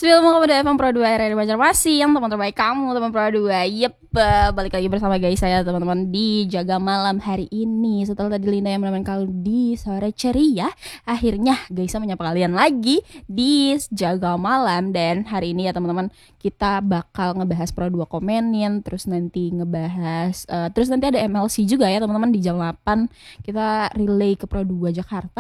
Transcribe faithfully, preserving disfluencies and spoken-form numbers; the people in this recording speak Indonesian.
Sebelum kamu dari F M Pro dua R R Banjarmasin, yang teman terbaik kamu, teman Pro dua. Yep, eh, balik lagi bersama guys saya teman-teman di Jaga Malam hari ini. Setelah tadi Linda yang menemani kalian di sore ceria, akhirnya guys saya menyapa kalian lagi di Jaga Malam. Dan hari ini ya teman-teman, kita bakal ngebahas Pro dua Komenin, terus nanti ngebahas, uh, terus nanti ada M L C juga ya teman-teman di jam delapan. Kita relay ke Pro dua Jakarta.